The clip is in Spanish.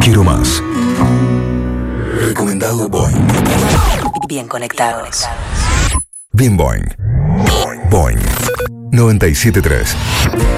Quiero más. Recomendado Boing. Bien conectados. Bien Boing. Boing 97.3.